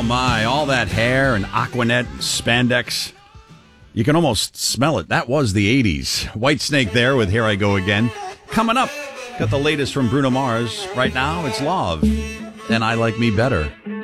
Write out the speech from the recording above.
my, all that hair and Aquanet and spandex. You can almost smell it. That was the 80s. Whitesnake there with Here I Go Again. Coming up, got the latest from Bruno Mars. Right now, it's Love, and I Like Me Better.